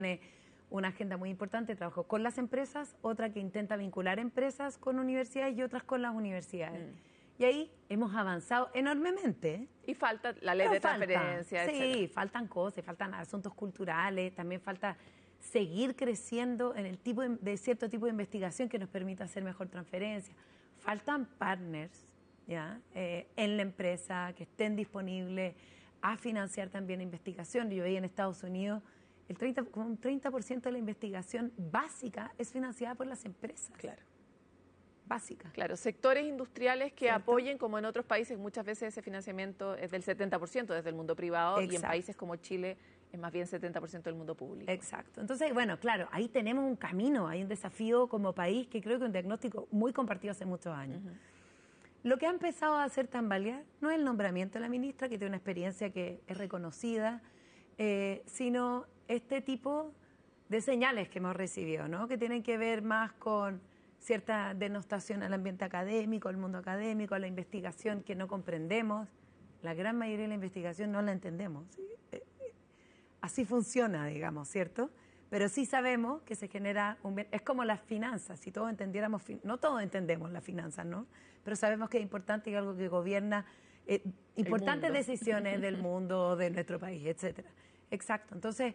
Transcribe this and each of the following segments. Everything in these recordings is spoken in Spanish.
una agenda muy importante, trabajo con las empresas, otra que intenta vincular empresas con universidades y otras con las universidades. Y ahí hemos avanzado enormemente. Y falta la ley de transferencia, etcétera. Sí, faltan cosas, faltan asuntos culturales, también falta seguir creciendo en el tipo de cierto tipo de investigación que nos permita hacer mejor transferencia. Faltan partners, ¿ya? En la empresa que estén disponibles a financiar también investigación. Yo veía en Estados Unidos como un 30% de la investigación básica es financiada por las empresas. Claro. Básica. Claro, sectores industriales que ¿cierto? apoyen, como en otros países, muchas veces ese financiamiento es del 70% desde el mundo privado. Exacto. Y en países como Chile es más bien 70% del mundo público. Exacto. Entonces, bueno, claro, ahí tenemos un camino, hay un desafío como país que creo que es un diagnóstico muy compartido hace muchos años. Lo que ha empezado a hacer tambalear no es el nombramiento de la ministra, que tiene una experiencia que es reconocida, sino este tipo de señales que hemos recibido, ¿no? Que tienen que ver más con cierta denostación al ambiente académico, al mundo académico, a la investigación que no comprendemos. La gran mayoría de la investigación no la entendemos. ¿Sí? Así funciona, digamos, ¿cierto? Pero sí sabemos que se genera es como las finanzas, si todos entendiéramos, no todos entendemos las finanzas, ¿no? Pero sabemos que es importante y algo que gobierna importantes decisiones del mundo, de nuestro país, etcétera. Exacto. Entonces,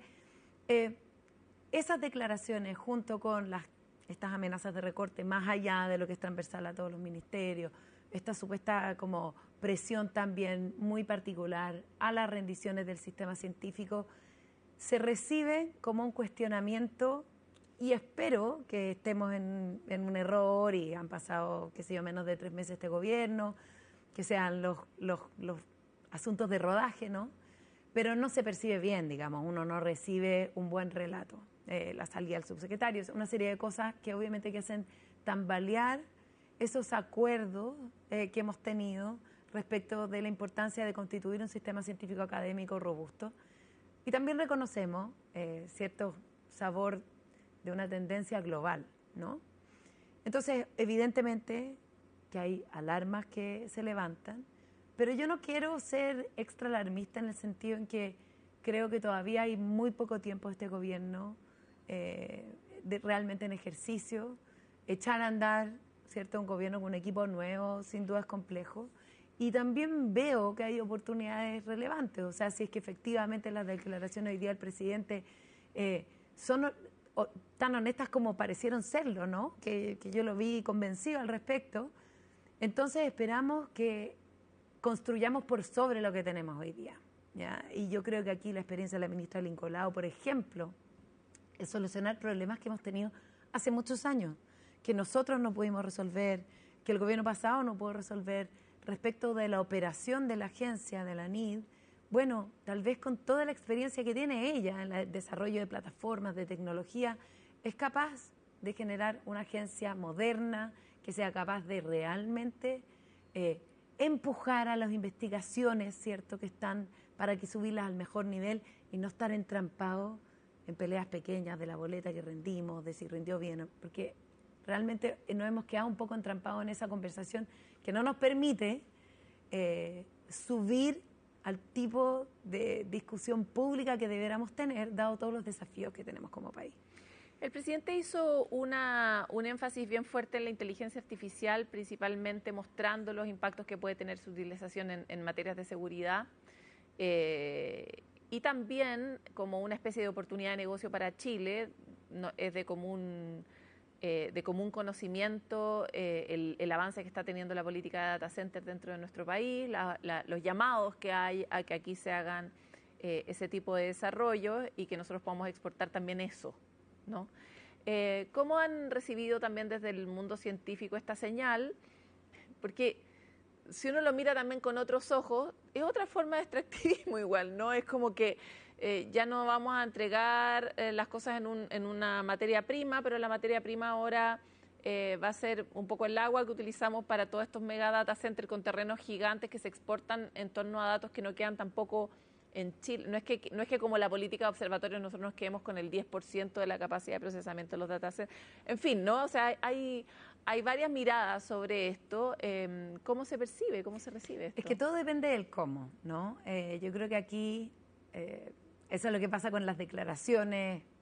esas declaraciones junto con estas amenazas de recorte, más allá de lo que es transversal a todos los ministerios, esta supuesta como presión también muy particular a las rendiciones del sistema científico, se recibe como un cuestionamiento y espero que estemos en un error y han pasado, qué sé yo, menos de 3 meses este gobierno, que sean los asuntos de rodaje, ¿no? Pero no se percibe bien, digamos, uno no recibe un buen relato. La salida del subsecretario, una serie de cosas que obviamente que hacen tambalear esos acuerdos que hemos tenido respecto de la importancia de constituir un sistema científico académico robusto. Y también reconocemos cierto sabor de una tendencia global, ¿no? Entonces, evidentemente que hay alarmas que se levantan, pero yo no quiero ser extra alarmista en el sentido en que creo que todavía hay muy poco tiempo de este gobierno realmente en ejercicio. Echar a andar, ¿cierto?, un gobierno con un equipo nuevo, sin duda es complejo. Y también veo que hay oportunidades relevantes. O sea, si es que efectivamente las declaraciones hoy día del presidente son tan honestas como parecieron serlo, ¿no? Que yo lo vi convencido al respecto. Entonces esperamos que construyamos por sobre lo que tenemos hoy día, ¿ya? Y yo creo que aquí la experiencia de la ministra Lincoln Lao, por ejemplo, es solucionar problemas que hemos tenido hace muchos años, que nosotros no pudimos resolver, que el gobierno pasado no pudo resolver respecto de la operación de la agencia, de la NID. Bueno, tal vez con toda la experiencia que tiene ella en el desarrollo de plataformas, de tecnología, es capaz de generar una agencia moderna que sea capaz de realmente empujar a las investigaciones, ¿cierto?, que están para que subirlas al mejor nivel y no estar entrampados en peleas pequeñas de la boleta que rendimos, de si rindió bien, porque realmente nos hemos quedado un poco entrampados en esa conversación que no nos permite subir al tipo de discusión pública que deberíamos tener, dado todos los desafíos que tenemos como país. El presidente hizo un énfasis bien fuerte en la inteligencia artificial, principalmente mostrando los impactos que puede tener su utilización en materias de seguridad y también como una especie de oportunidad de negocio para Chile. Es de común conocimiento el avance que está teniendo la política de data center dentro de nuestro país, los llamados que hay a que aquí se hagan ese tipo de desarrollo y que nosotros podamos exportar también eso, ¿no? ¿Cómo han recibido también desde el mundo científico esta señal? Porque si uno lo mira también con otros ojos, es otra forma de extractivismo igual, ¿no? Es como que ya no vamos a entregar las cosas en una materia prima, pero la materia prima ahora va a ser un poco el agua que utilizamos para todos estos mega data centers con terrenos gigantes que se exportan en torno a datos que no quedan tampoco en Chile. No es que como la política de observatorio nosotros nos quedemos con el 10% de la capacidad de procesamiento de los data centers. En fin, ¿no? O sea, hay varias miradas sobre esto. ¿Cómo se percibe? ¿Cómo se recibe esto? Es que todo depende del cómo, ¿no? Yo creo que aquí eso es lo que pasa con las declaraciones